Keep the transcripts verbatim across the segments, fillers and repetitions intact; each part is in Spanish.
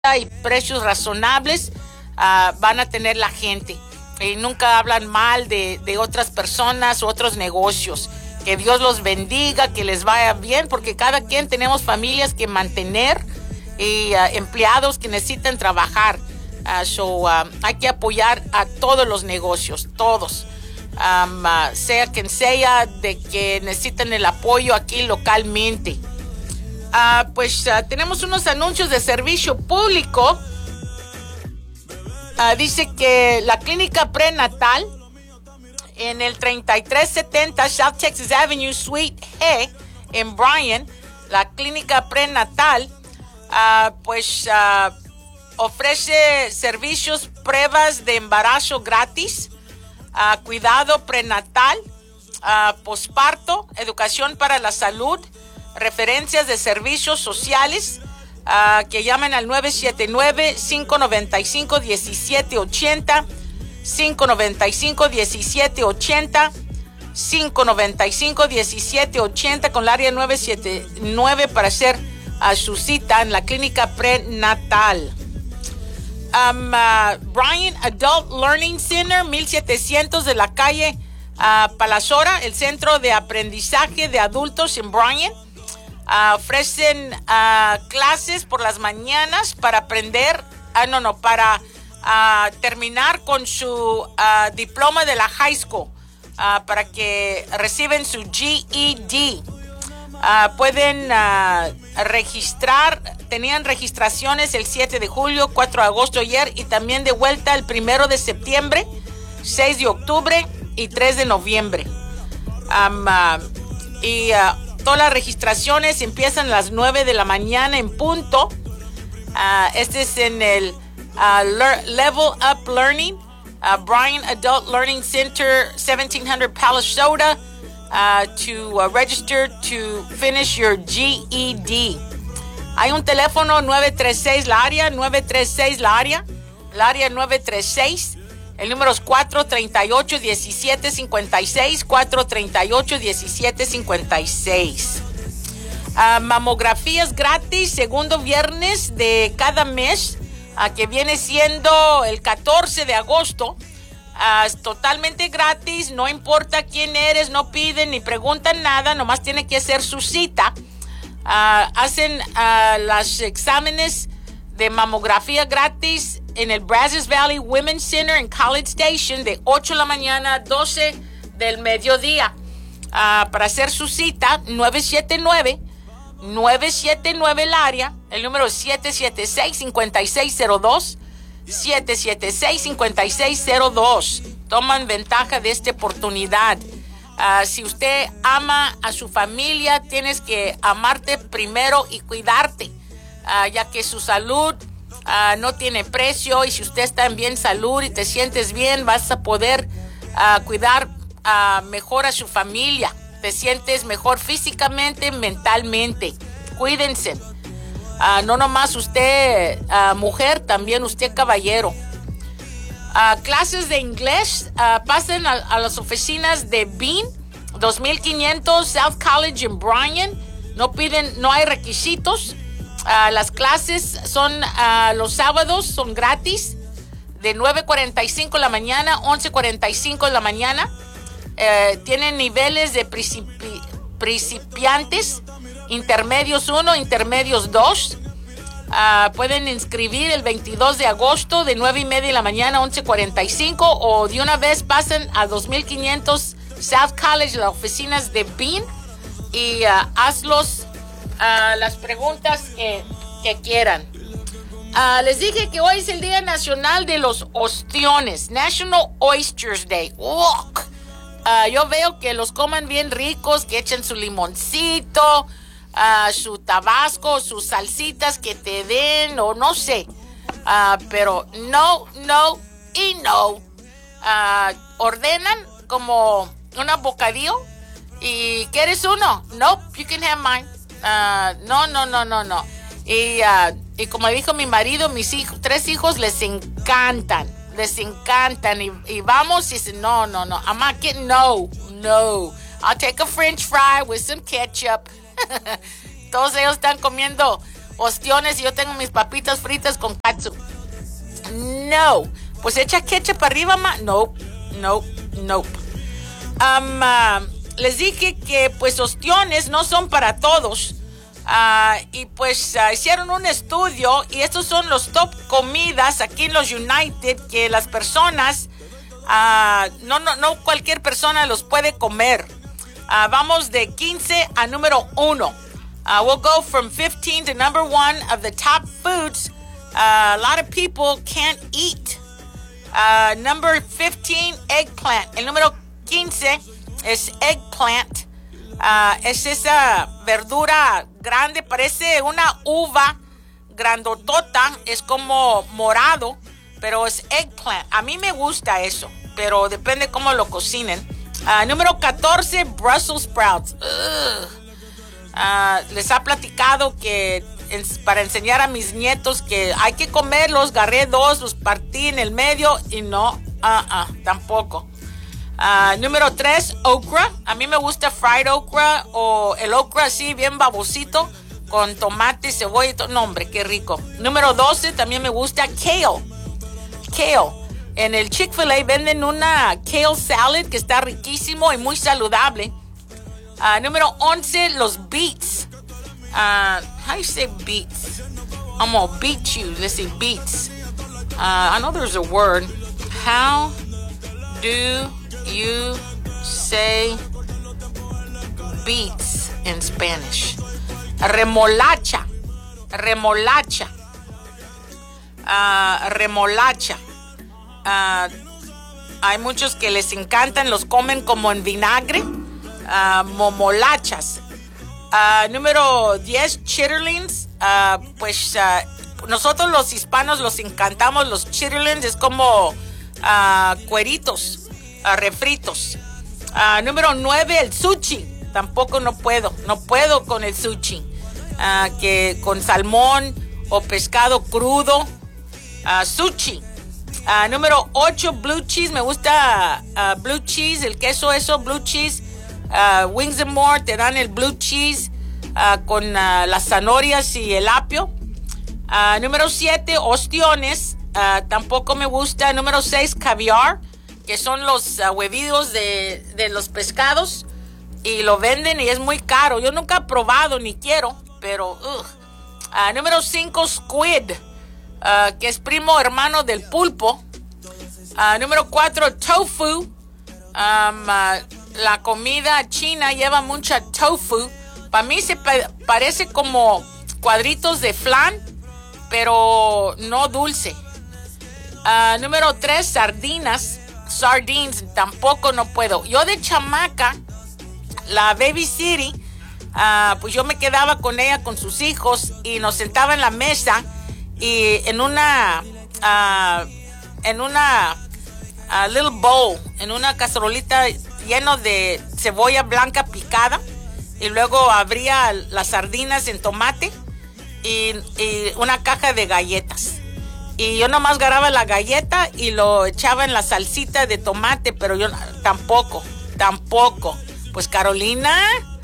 y precios razonables uh, van a tener la gente. Y nunca hablan mal de, de otras personas u otros negocios. Que Dios los bendiga, que les vaya bien, porque cada quien tenemos familias que mantener y uh, empleados que necesitan trabajar. Uh, so, uh, hay que apoyar a todos los negocios, todos. Um, uh, sea quien sea, de que necesitan el apoyo aquí localmente. Uh, pues uh, tenemos unos anuncios de servicio público. Uh, dice que la clínica prenatal en el treinta y tres setenta South Texas Avenue, Suite G, en Bryan, la clínica prenatal, uh, pues uh, ofrece servicios, pruebas de embarazo gratis, uh, cuidado prenatal, uh, posparto, educación para la salud, referencias de servicios sociales, uh, que llamen al nueve siete nueve, cinco nueve cinco, uno siete ocho cero, cinco nueve cinco, uno siete ocho cero, cinco nueve cinco, uno siete ocho cero con el área nueve siete nueve para hacer uh, su cita en la clínica prenatal. Um, uh, Bryan Adult Learning Center, mil setecientos de la calle uh, Palazora, el centro de aprendizaje de adultos en Bryan. Uh, ofrecen uh, clases por las mañanas para aprender, uh, no, no, para uh, terminar con su uh, diploma de la high school, uh, para que reciben su G E D. Uh, pueden uh, registrar, tenían registraciones el siete de julio, cuatro de agosto ayer y también de vuelta el primero de septiembre, seis de octubre y tres de noviembre. Um, uh, y uh, todas las registraciones empiezan a las nueve de la mañana en punto. Uh, este es en el uh, Le- Level Up Learning, uh, Bryan Adult Learning Center, seventeen hundred Palisota. Uh, to uh, register to finish your G E D. Hay un teléfono nueve tres seis la área, nueve tres seis la área, la área nueve tres seis. El número es cuatro tres ocho, uno siete cinco seis, cuatro tres ocho, uno siete cinco seis. Uh, mamografías gratis, segundo viernes de cada mes, uh, que viene siendo el catorce de agosto. Uh, es totalmente gratis, no importa quién eres, no piden ni preguntan nada, nomás tiene que hacer su cita. Uh, hacen uh, los exámenes de mamografía gratis en el Brazos Valley Women's Center en College Station de ocho de la mañana a doce del mediodía. Uh, para hacer su cita, nueve siete nueve, nueve siete nueve el área, el número es siete siete seis, cinco seis cero dos. siete siete seis, cinco seis cero dos. Toman ventaja de esta oportunidad. Uh, si usted ama a su familia, tienes que amarte primero y cuidarte, uh, ya que su salud uh, no tiene precio, y si usted está en bien salud y te sientes bien, vas a poder uh, cuidar uh, mejor a su familia. Te sientes mejor físicamente, mentalmente. Cuídense. Uh, no nomás usted, uh, mujer, también usted, caballero. Uh, clases de inglés, uh, pasen a, a las oficinas de Bean, dos mil quinientos South College en Bryan. No piden, no hay requisitos. Uh, las clases son uh, los sábados, son gratis, de nueve cuarenta y cinco de la mañana, once cuarenta y cinco de la mañana. Uh, tienen niveles de principi- principiantes, intermedios uno, intermedios dos. Uh, pueden inscribir el veintidós de agosto de nueve y media de la mañana a once cuarenta y cinco, o de una vez pasen a dos mil quinientos South College, las oficinas de Bean, y uh, hazlos uh, las preguntas que, que quieran. Uh, les dije que hoy es el Día Nacional de los Ostiones, National Oysters Day. ¡Ugh! Uh, yo veo que los coman bien ricos, que echen su limoncito, uh, su tabasco, sus salsitas que te den, o no sé. Uh, pero no, no y no. Uh, ordenan como una bocadillo y ¿quieres uno? Nope, you can have mine. Uh, no, no, no, no, no. Y, uh, y como dijo mi marido, mis hijos, tres hijos les encantan. Les encantan y, y vamos y dicen, no, no, no, I'm not getting, no, no, I'll take a french fry with some ketchup. Todos ellos están comiendo ostiones y yo tengo mis papitas fritas con katsu. No. Pues echa ketchup arriba, ma. No, no, no. Um, uh, les dije que pues ostiones no son para todos. Uh, y pues uh, hicieron un estudio y estos son los top comidas aquí en los United que las personas, uh, no, no, no cualquier persona los puede comer. Uh, vamos de quince a número uno. Uh, we'll go from fifteen to number one of the top foods uh, a lot of people can't eat. Uh, number fifteen, eggplant. El número quince es eggplant. Uh, es esa verdura grande, parece una uva grandotota, es como morado, pero es eggplant. A mí me gusta eso, pero depende cómo lo cocinen. Uh, número catorce, Brussels sprouts. Uh, les ha platicado que en, para enseñar a mis nietos que hay que comerlos, agarré dos, los partí en el medio y no, uh, uh, tampoco. Uh, número tres, okra. A mí me gusta fried okra o el okra así bien babosito con tomate, cebolla y todo. No, hombre, qué rico. Número doce, también me gusta kale. Kale. En el Chick-fil-A venden una kale salad que está riquísimo y muy saludable. Uh, número once, los beets. Uh, how do you say beets? I'm gonna beat you. Let's say beets. Uh, I know there's a word. How do you say beets in Spanish? Remolacha. Remolacha. Uh, remolacha. Uh, hay muchos que les encantan, los comen como en vinagre. Uh, momolachas. Uh, número diez, chitterlings. Uh, pues uh, nosotros los hispanos los encantamos los chitterlings. Es como uh, cueritos. Uh, refritos. Uh, número nueve, el sushi. Tampoco no puedo. No puedo con el sushi. Uh, que con salmón o pescado crudo. Uh, sushi. Uh, número ocho, blue cheese. Me gusta uh, blue cheese. El queso eso, blue cheese. Uh, Wings and More te dan el blue cheese uh, con uh, las zanahorias y el apio. Uh, número siete, ostiones. Uh, tampoco me gusta. Número seis, caviar, que son los uh, huevitos de, de los pescados y lo venden y es muy caro. Yo nunca he probado ni quiero, pero uh. Uh, número cinco, squid, uh, que es primo hermano del pulpo. Uh, número cuatro, tofu. Um, uh, la comida china lleva mucha tofu. Para mí se pa- parece como cuadritos de flan, pero no dulce. Uh, número tres, sardinas. Sardines, tampoco no puedo. Yo de chamaca, la Baby City, uh, pues yo me quedaba con ella, con sus hijos, y nos sentaba en la mesa y en una, uh, en una uh, little bowl, en una cacerolita lleno de cebolla blanca picada, y luego abría las sardinas en tomate y, y una caja de galletas. Y yo nomás agarraba la galleta y lo echaba en la salsita de tomate, pero yo tampoco, tampoco. Pues Carolina,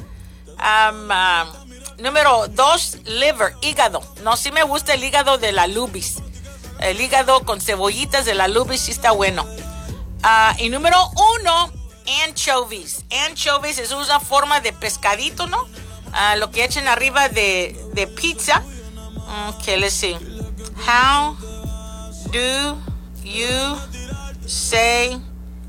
um, um, número dos, liver, hígado. No, sí me gusta el hígado de la Lubis. El hígado con cebollitas de la Lubis sí está bueno. Uh, y número uno, anchovies. Anchovies es una forma de pescadito, ¿no? Uh, lo que echan arriba de, de pizza. Ok, let's see. How do you say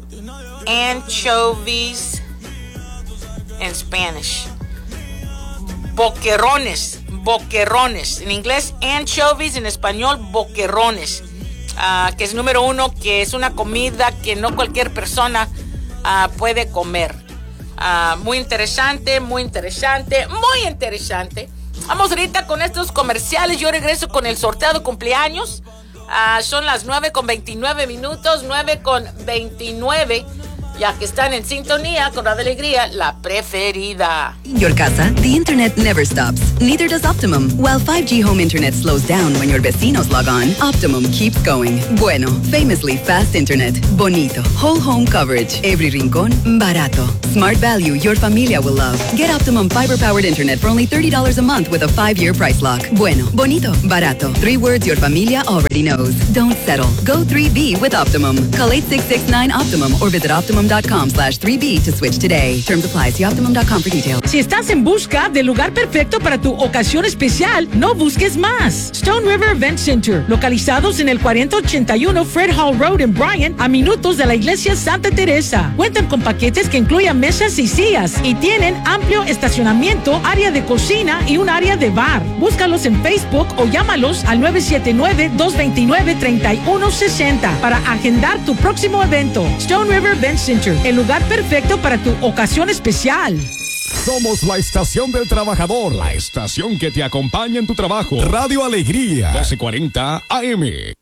anchovies in Spanish? Boquerones, boquerones. En inglés, anchovies, en español, boquerones. Uh, que es número uno, que es una comida que no cualquier persona uh, puede comer. Uh, muy interesante, muy interesante, muy interesante. Vamos ahorita con estos comerciales. Yo regreso con el sorteo de cumpleaños. Uh, son las nueve con veintinueve minutos, nueve con veintinueve. ya que están en sintonía con Radio Alegría, la preferida. In your casa, the internet never stops. Neither does Optimum. While five G home internet slows down when your vecinos log on, Optimum keeps going. Bueno, famously fast internet. Bonito. Whole home coverage. Every rincón, barato. Smart value your familia will love. Get Optimum fiber-powered internet for only thirty dollars a month with a five-year price lock. Bueno, bonito, barato. Three words your familia already knows. Don't settle. Go three B with Optimum. Call eight six six nine Optimum or visit optimum.com slash 3B to switch today. Terms apply. See optimum dot com for details. Si estás en busca del lugar perfecto para tu ocasión especial, no busques más. Stone River Event Center, localizados en el cuarenta ochenta y uno Fred Hall Road en Bryan, a minutos de la iglesia Santa Teresa. Cuentan con paquetes que incluyen mesas y sillas y tienen amplio estacionamiento, área de cocina y un área de bar. Búscalos en Facebook o llámalos al nueve siete nueve, dos dos nueve, tres uno seis cero para agendar tu próximo evento. Stone River Event Center, el lugar perfecto para tu ocasión especial. Somos la estación del trabajador, la estación que te acompaña en tu trabajo. Radio Alegría, doce cuarenta A M.